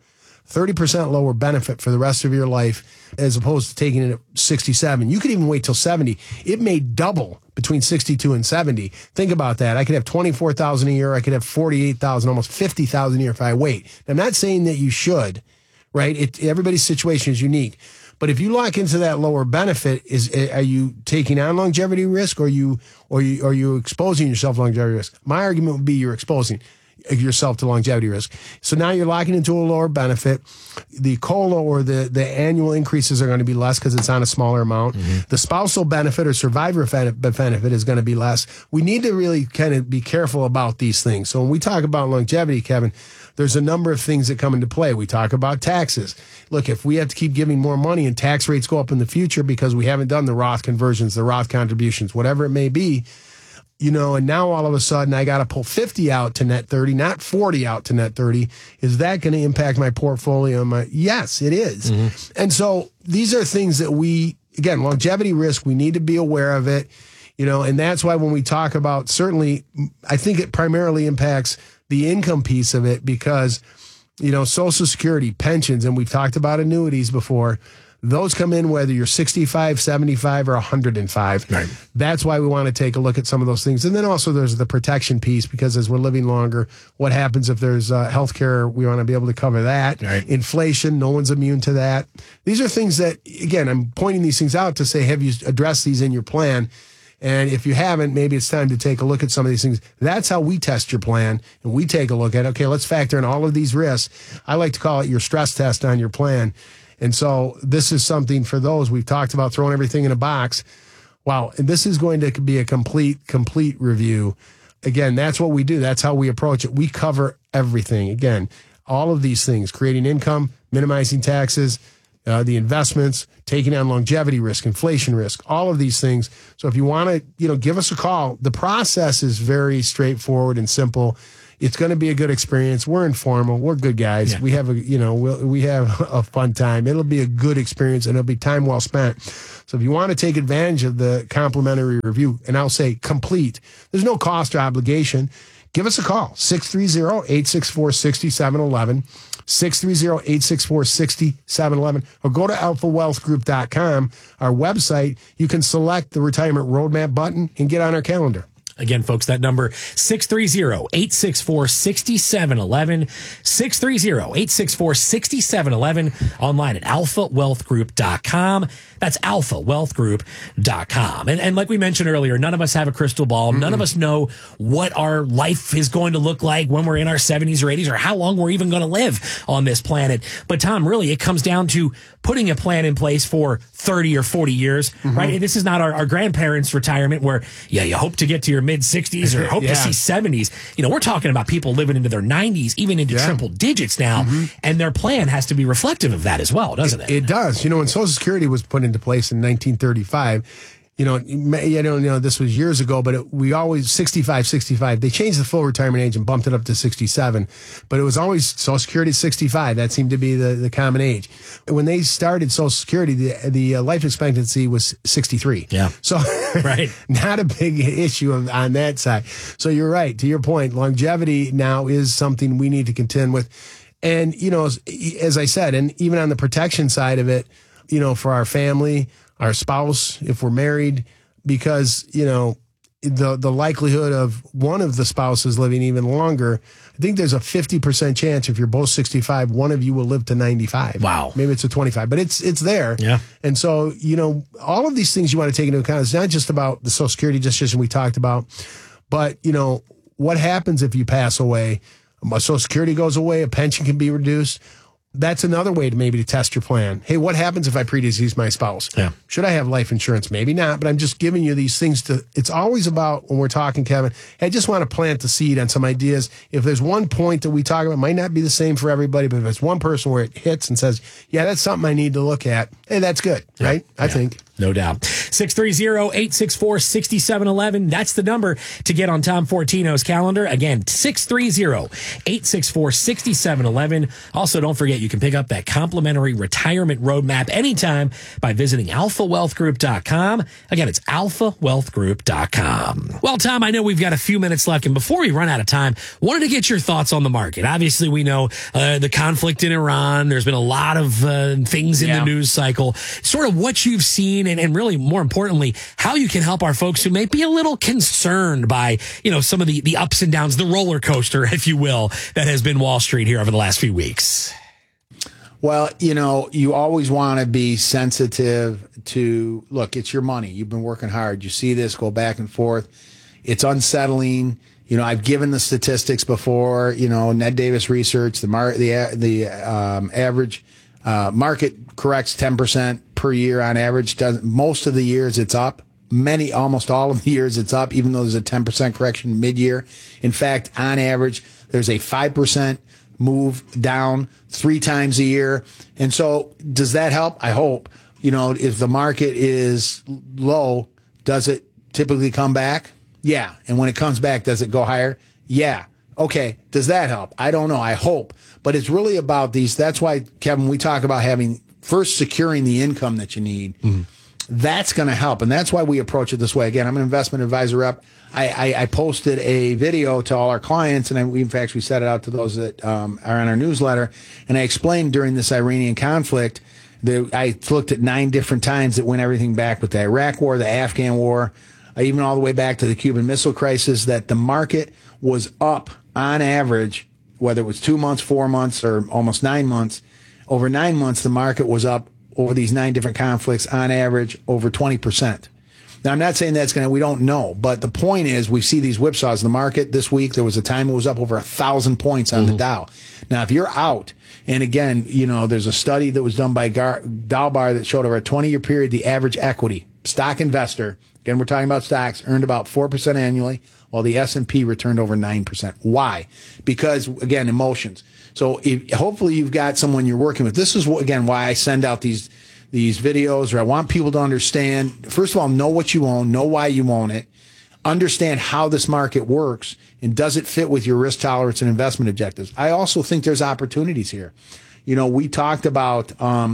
benefit for the rest of your life as opposed to taking it at 67. You could even wait till 70. It may double between 62 and 70. Think about that. I could have $24,000 a year. I could have $48,000, almost $50,000 a year if I wait. I'm not saying that you should, right? Everybody's situation is unique. But if you lock into that lower benefit, are you taking on longevity risk or are you exposing yourself to longevity risk? My argument would be you're exposing yourself to longevity risk. So now you're locking into a lower benefit. The COLA or the annual increases are going to be less because it's on a smaller amount. The spousal benefit or survivor benefit is going to be less. We need to really kind of be careful about these things. So when we talk about longevity, Kevin, there's a number of things that come into play. We talk about taxes. Look, if we have to keep giving more money and tax rates go up in the future because we haven't done the Roth conversions, the Roth contributions, whatever it may be, and now all of a sudden I got to pull 50 out to net 30, not 40 out to net 30. Is that going to impact my portfolio? Yes, it is. And so these are things that again, longevity risk, we need to be aware of it, and that's why when we talk about, certainly, I think it primarily impacts the income piece of it because, Social Security, pensions, and we've talked about annuities before. Those come in whether you're 65, 75, or 105. Right. That's why we want to take a look at some of those things. And then also there's the protection piece because as we're living longer, what happens if there's health care? We want to be able to cover that. Right. Inflation, no one's immune to that. These are things that, again, I'm pointing these things out to say, have you addressed these in your plan? And if you haven't, maybe it's time to take a look at some of these things. That's how we test your plan, and we take a look at, okay, let's factor in all of these risks. I like to call it your stress test on your plan. And so this is something for those. We've talked about throwing everything in a box. Wow, and this is going to be a complete review. Again, that's what we do. That's how we approach it. We cover everything. Again, all of these things, creating income, minimizing taxes, the investments, taking on longevity risk, inflation risk, all of these things. So if you want to, give us a call. The process is very straightforward and simple. It's going to be a good experience. We're informal. We're good guys. Yeah. We have we have a fun time. It'll be a good experience, and it'll be time well spent. So if you want to take advantage of the complimentary review, and I'll say complete, there's no cost or obligation. Give us a call, 630-864-6711, 630-864-6711, or go to alphawealthgroup.com, our website. You can select the retirement roadmap button and get on our calendar. Again, folks, that number, 630-864-6711, 630-864-6711, online at alphawealthgroup.com. That's alphawealthgroup.com. And like we mentioned earlier, none of us have a crystal ball. None of us know what our life is going to look like when we're in our 70s or 80s, or how long we're even going to live on this planet. But Tom, really, it comes down to putting a plan in place for 30 or 40 years, right? This is not our grandparents' retirement where, you hope to get to your mid-60s or hope to see 70s. We're talking about people living into their 90s, even into triple digits now, and their plan has to be reflective of that as well, doesn't it? It does. When Social Security was put into place in 1935, this was years ago, but we always 65. They changed the full retirement age and bumped it up to 67, but it was always Social Security 65. That seemed to be the common age. When they started Social Security, the life expectancy was 63. Yeah. So right, not a big issue on that side. So you're right. To your point, longevity now is something we need to contend with. And, as I said, and even on the protection side of it, for our family, our spouse, if we're married, because, the likelihood of one of the spouses living even longer, I think there's a 50% chance if you're both 65, one of you will live to 95. Wow. Maybe it's a 25, but it's there. Yeah. And so, all of these things you want to take into account. It's not just about the Social Security decision we talked about, but, what happens if you pass away? Social Security goes away, a pension can be reduced. That's another way to test your plan. Hey, what happens if I predecease my spouse? Yeah. Should I have life insurance? Maybe not, but I'm just giving you these things it's always about, when we're talking, Kevin, I just want to plant the seed on some ideas. If there's one point that we talk about, it might not be the same for everybody, but if it's one person where it hits and says, yeah, that's something I need to look at, hey, that's good, right? I think. No doubt. 630-864-6711. That's the number to get on Tom Fortino's calendar. Again, 630-864-6711. Also, don't forget, you can pick up that complimentary retirement roadmap anytime by visiting alphawealthgroup.com. Again, it's alphawealthgroup.com. Well, Tom, I know we've got a few minutes left, and before we run out of time, wanted to get your thoughts on the market. Obviously, we know the conflict in Iran. There's been a lot of things in the news cycle. Sort of what you've seen, and really, more importantly, how you can help our folks who may be a little concerned by, some of the ups and downs, the roller coaster, if you will, that has been Wall Street here over the last few weeks. Well, you always want to be sensitive to, look, it's your money. You've been working hard. You see this go back and forth. It's unsettling. I've given the statistics before, Ned Davis research, the average market corrects 10% per year on average. Most of the years it's up. Almost all of the years it's up, even though there's a 10% correction mid-year. In fact, on average, there's a 5% move down 3 times a year. And so does that help? I hope. If the market is low, does it typically come back? Yeah. And when it comes back, does it go higher? Yeah. Okay. Does that help? I don't know. I hope. But it's really about these. That's why, Kevin, we talk about first securing the income that you need. Mm-hmm. That's going to help. And that's why we approach it this way. Again, I'm an investment advisor rep. I posted a video to all our clients, and we set it out to those that are on our newsletter. And I explained during this Iranian conflict that I looked at 9 different times that went everything back with the Iraq War, the Afghan War, even all the way back to the Cuban Missile Crisis, that the market was up on average, whether it was 2 months, 4 months, or almost 9 months. Over 9 months, the market was up over these 9 different conflicts on average over 20%. Now, I'm not saying we don't know, but the point is we see these whipsaws in the market. This week, there was a time it was up over 1,000 points on the Dow. Now, if you're out, and again, there's a study that was done by Dalbar that showed over a 20-year period, the average equity stock investor, again, we're talking about stocks, earned about 4% annually, while the S&P returned over 9%. Why? Because, again, emotions. So hopefully you've got someone you're working with. This is, again, why I send out these videos, or I want people to understand, first of all, know what you own, know why you own it, understand how this market works, and does it fit with your risk tolerance and investment objectives. I also think there's opportunities here. We talked about,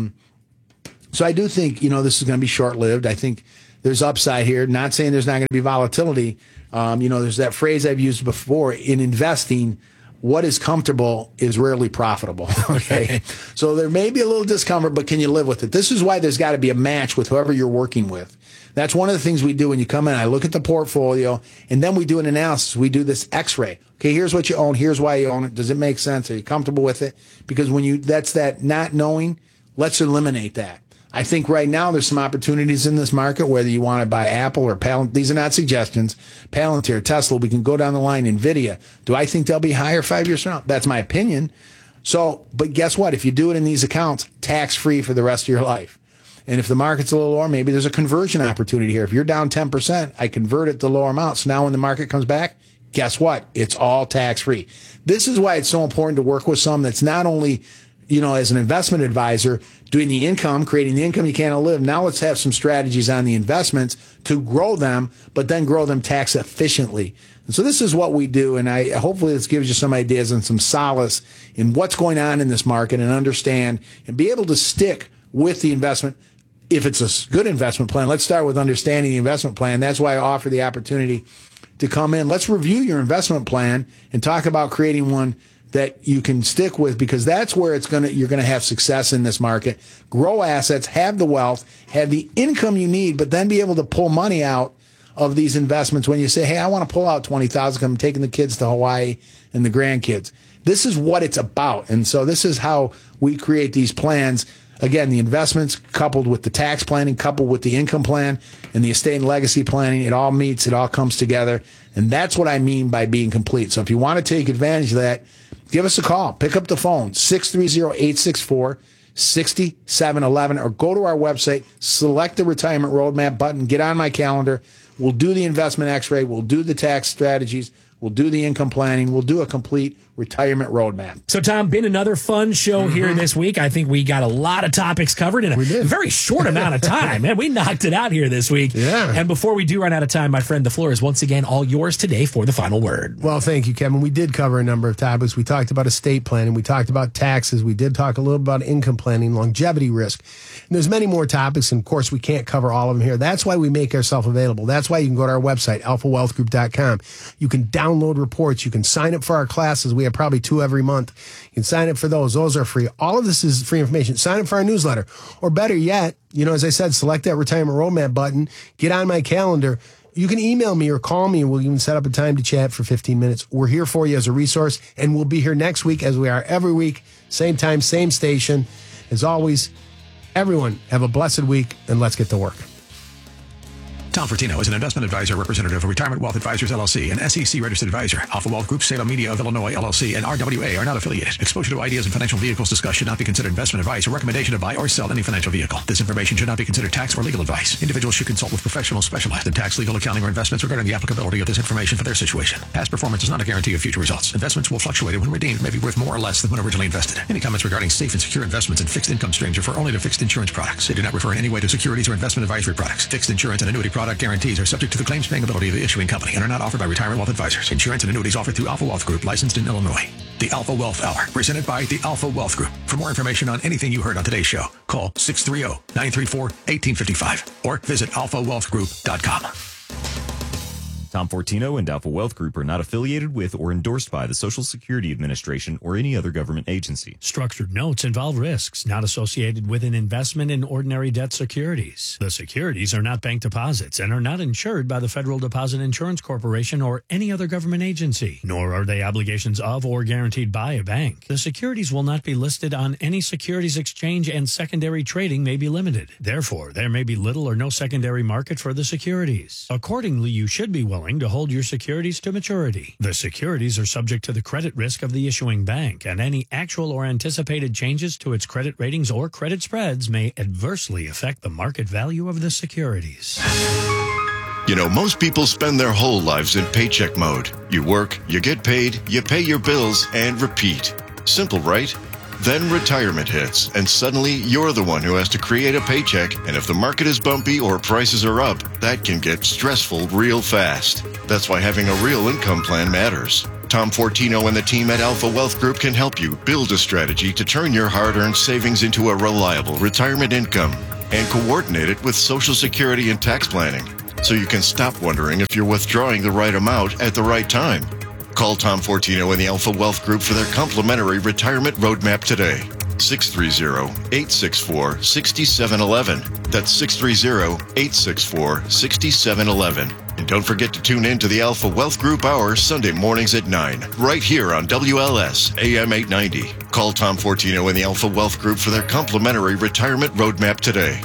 so I do think, this is going to be short-lived. I think there's upside here. Not saying there's not going to be volatility. There's that phrase I've used before in investing, what is comfortable is rarely profitable. Okay. So there may be a little discomfort, but can you live with it? This is why there's got to be a match with whoever you're working with. That's one of the things we do when you come in. I look at the portfolio, and then we do an analysis. We do this X-ray. Okay, here's what you own. Here's why you own it. Does it make sense? Are you comfortable with it? Because that's that not knowing, let's eliminate that. I think right now there's some opportunities in this market, whether you want to buy Apple or Palantir. These are not suggestions. Palantir, Tesla, we can go down the line. NVIDIA. Do I think they'll be higher 5 years from now? That's my opinion. So, but guess what? If you do it in these accounts, tax-free for the rest of your life. And if the market's a little lower, maybe there's a conversion opportunity here. If you're down 10%, I convert it to lower amounts. So now when the market comes back, guess what? It's all tax-free. This is why it's so important to work with someone that's not only, as an investment advisor, doing the income, creating the income you can't live. Now let's have some strategies on the investments to grow them, but then grow them tax efficiently. And so this is what we do, and hopefully this gives you some ideas and some solace in what's going on in this market, and understand and be able to stick with the investment. If it's a good investment plan, let's start with understanding the investment plan. That's why I offer the opportunity to come in. Let's review your investment plan and talk about creating one that you can stick with, because that's where you're going to have success in this market. Grow assets, have the wealth, have the income you need, but then be able to pull money out of these investments when you say, hey, I want to pull out $20,000, I'm taking the kids to Hawaii and the grandkids. This is what it's about. And so this is how we create these plans. Again, the investments coupled with the tax planning, coupled with the income plan and the estate and legacy planning, it all meets, it all comes together. And that's what I mean by being complete. So if you want to take advantage of that, give us a call. Pick up the phone, 630-864-6711, or go to our website, select the retirement roadmap button, get on my calendar. We'll do the investment X-ray. We'll do the tax strategies. We'll do the income planning. We'll do a complete retirement roadmap. So, Tom, been another fun show here this week. I think we got a lot of topics covered in a very short amount of time. Man, we knocked it out here this week. Yeah. And before we do run out of time, my friend, the floor is once again all yours today for the final word. Well, thank you, Kevin. We did cover a number of topics. We talked about estate planning. We talked about taxes. We did talk a little about income planning, longevity risk. And there's many more topics, and of course, we can't cover all of them here. That's why we make ourselves available. That's why you can go to our website, alphawealthgroup.com. You can download reports. You can sign up for our classes. We have probably 2 every month. You can sign up for those. Those are free. All of this is free information. Sign up for our newsletter. Or better yet, as I said, select that retirement roadmap button. Get on my calendar. You can email me or call me, and we'll even set up a time to chat for 15 minutes. We're here for you as a resource, and we'll be here next week as we are every week. Same time, same station. As always, everyone have a blessed week, and let's get to work. Tom Fortino is an investment advisor representative of Retirement Wealth Advisors, LLC, an SEC-registered advisor. Alpha Wealth Group, Salem Media of Illinois, LLC, and RWA are not affiliated. Exposure to ideas and financial vehicles discussed should not be considered investment advice or recommendation to buy or sell any financial vehicle. This information should not be considered tax or legal advice. Individuals should consult with professionals specialized in tax, legal, accounting, or investments regarding the applicability of this information for their situation. Past performance is not a guarantee of future results. Investments will fluctuate, and when redeemed may be worth more or less than when originally invested. Any comments regarding safe and secure investments and fixed income streams refer only to fixed insurance products. They do not refer in any way to securities or investment advisory products. Fixed insurance and annuity product guarantees are subject to the claims paying ability of the issuing company and are not offered by Retirement Wealth Advisors. Insurance and annuities offered through Alpha Wealth Group, licensed in Illinois. The Alpha Wealth Hour, presented by the Alpha Wealth Group. For more information on anything you heard on today's show, call 630-934-1855 or visit alphawealthgroup.com. Tom Fortino and Alpha Wealth Group are not affiliated with or endorsed by the Social Security Administration or any other government agency. Structured notes involve risks not associated with an investment in ordinary debt securities. The securities are not bank deposits and are not insured by the Federal Deposit Insurance Corporation or any other government agency, nor are they obligations of or guaranteed by a bank. The securities will not be listed on any securities exchange, and secondary trading may be limited. Therefore, there may be little or no secondary market for the securities. Accordingly, you should be willing to hold your securities to maturity. The securities are subject to the credit risk of the issuing bank, and any actual or anticipated changes to its credit ratings or credit spreads may adversely affect the market value of the securities. You know, most people spend their whole lives in paycheck mode. You work, you get paid, you pay your bills, and repeat. Simple, right? Then retirement hits, and suddenly you're the one who has to create a paycheck, and if the market is bumpy or prices are up, that can get stressful real fast. That's why having a real income plan matters. Tom Fortino and the team at Alpha Wealth Group can help you build a strategy to turn your hard-earned savings into a reliable retirement income and coordinate it with Social Security and tax planning, so you can stop wondering if you're withdrawing the right amount at the right time. Call Tom Fortino and the Alpha Wealth Group for their complimentary retirement roadmap today. 630-864-6711. That's 630-864-6711. And don't forget to tune in to the Alpha Wealth Group Hour Sunday mornings at 9, right here on WLS AM 890. Call Tom Fortino and the Alpha Wealth Group for their complimentary retirement roadmap today.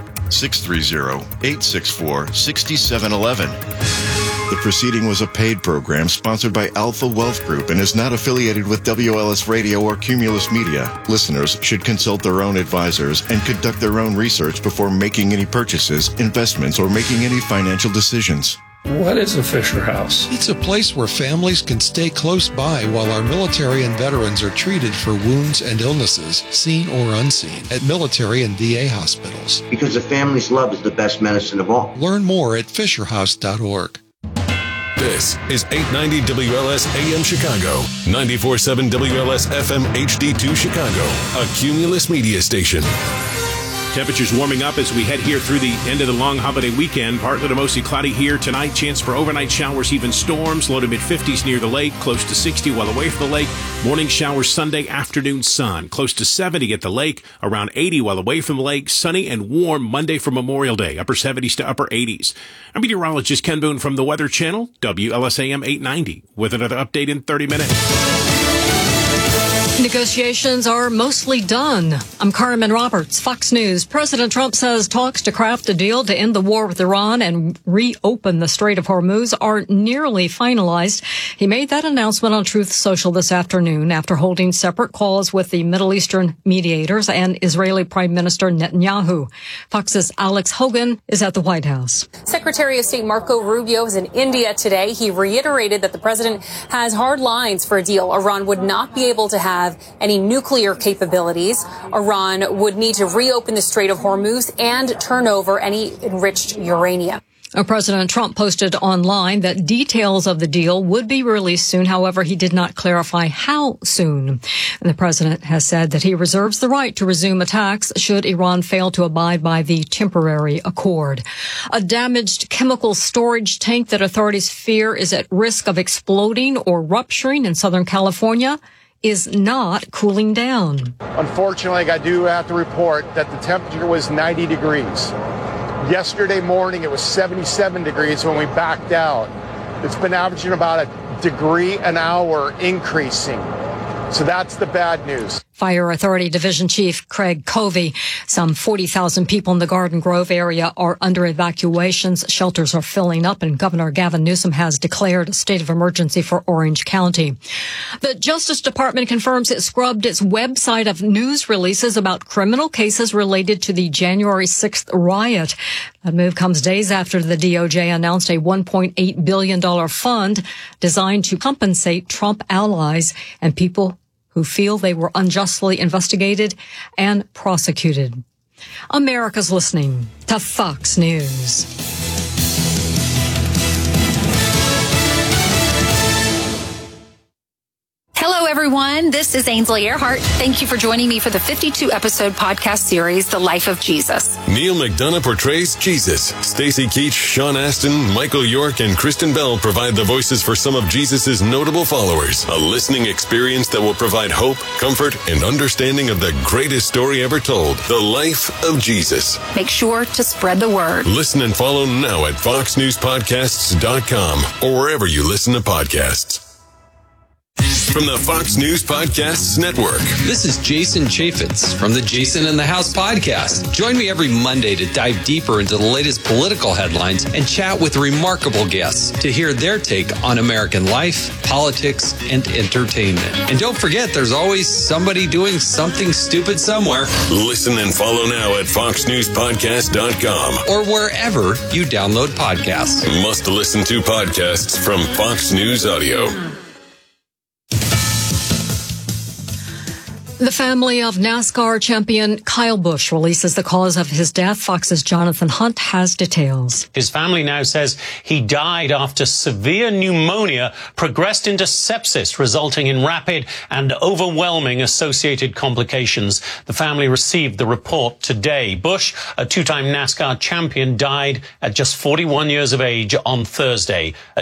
630-864-6711. The proceeding was a paid program sponsored by Alpha Wealth Group and is not affiliated with WLS Radio or Cumulus Media. Listeners should consult their own advisors and conduct their own research before making any purchases, investments, or making any financial decisions. What is a Fisher House? It's a place where families can stay close by while our military and veterans are treated for wounds and illnesses, seen or unseen, at military and VA hospitals. Because a family's love is the best medicine of all. Learn more at fisherhouse.org. This is 890 WLS AM Chicago, 94.7 WLS FM HD2 Chicago, a Cumulus Media station. Temperatures warming up as we head here through the end of the long holiday weekend. Partly to mostly cloudy here tonight. Chance for overnight showers, even storms. Low to mid-50s near the lake. Close to 60 while away from the lake. Morning showers Sunday, afternoon sun. Close to 70 at the lake. Around 80 while away from the lake. Sunny and warm Monday for Memorial Day. Upper 70s to upper 80s. I'm meteorologist Ken Boone from the Weather Channel. WLSAM 890 with another update in 30 minutes. Negotiations are mostly done. I'm Carmen Roberts, Fox News. President Trump says talks to craft a deal to end the war with Iran and reopen the Strait of Hormuz are nearly finalized. He made that announcement on Truth Social this afternoon after holding separate calls with the Middle Eastern mediators and Israeli Prime Minister Netanyahu. Fox's Alex Hogan is at the White House. Secretary of State Marco Rubio is in India today. He reiterated that the president has hard lines for a deal. Iran would not be able to have any nuclear capabilities. Iran would need to reopen the Strait of Hormuz and turn over any enriched uranium. President Trump posted online that details of the deal would be released soon. However, he did not clarify how soon. And the president has said that he reserves the right to resume attacks should Iran fail to abide by the temporary accord. A damaged chemical storage tank that authorities fear is at risk of exploding or rupturing in Southern California is not cooling down. Unfortunately, I do have to report that the temperature was 90 degrees. Yesterday morning, it was 77 degrees when we backed out. It's been averaging about a degree an hour increasing. So that's the bad news. Fire Authority Division Chief Craig Covey. Some 40,000 people in the Garden Grove area are under evacuations. Shelters are filling up, and Governor Gavin Newsom has declared a state of emergency for Orange County. The Justice Department confirms it scrubbed its website of news releases about criminal cases related to the January 6th riot. That move comes days after the DOJ announced a $1.8 billion fund designed to compensate Trump allies and people who feel they were unjustly investigated and prosecuted. America's listening to Fox News. Hello, everyone. This is Ainsley Earhart. Thank you for joining me for the 52-episode podcast series, The Life of Jesus. Neil McDonough portrays Jesus. Stacey Keach, Sean Astin, Michael York, and Kristen Bell provide the voices for some of Jesus' notable followers. A listening experience that will provide hope, comfort, and understanding of the greatest story ever told, The Life of Jesus. Make sure to spread the word. Listen and follow now at foxnewspodcasts.com or wherever you listen to podcasts. From the Fox News Podcasts Network. This is Jason Chaffetz from the Jason in the House podcast. Join me every Monday to dive deeper into the latest political headlines and chat with remarkable guests to hear their take on American life, politics, and entertainment. And don't forget, there's always somebody doing something stupid somewhere. Listen and follow now at foxnewspodcast.com or wherever you download podcasts. Must listen to podcasts from Fox News Audio. The family of NASCAR champion Kyle Busch releases the cause of his death. Fox's Jonathan Hunt has details. His family now says he died after severe pneumonia progressed into sepsis, resulting in rapid and overwhelming associated complications. The family received the report today. Busch, a two-time NASCAR champion, died at just 41 years of age on Thursday.